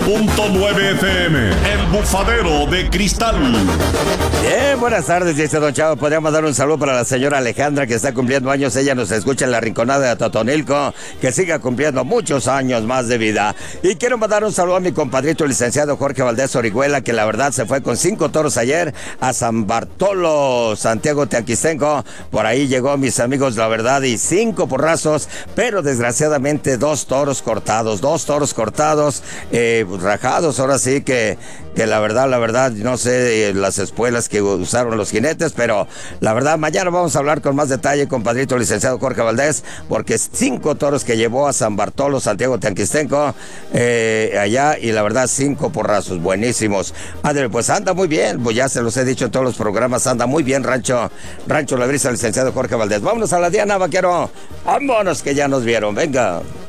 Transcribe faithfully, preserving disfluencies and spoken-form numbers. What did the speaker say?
punto nueve F M, El Bufadero de Cristal. Bien, buenas tardes, dice don Chavo. Podríamos dar un saludo para la señora Alejandra, que está cumpliendo años. Ella nos escucha en la Rinconada de Totonilco. Que siga cumpliendo muchos años más de vida. Y quiero mandar un saludo a mi compadrito, el licenciado Jorge Valdés Orihuela, que la verdad se fue con cinco toros ayer a San Bartolo, Santiago Teaquistenco. Por ahí llegó, mis amigos, la verdad, y cinco porrazos, pero desgraciadamente dos toros cortados, dos toros cortados, eh, rajados. Ahora sí que, que la verdad, la verdad, no sé eh, las espuelas que usaron los jinetes, pero la verdad, mañana vamos a hablar con más detalle, compadrito licenciado Jorge Valdés, porque cinco toros que llevó a San Bartolo, Santiago Teaquistenco, eh, allá, y la verdad, cinco porrazos buenísimos. Padre, pues anda muy bien, pues ya se los he dicho en todos los programas, anda muy bien, Rancho, Rancho La Brisa, licenciado Jorge Valdés. Vámonos a la Diana, vaquero, vámonos que ya nos vieron, venga.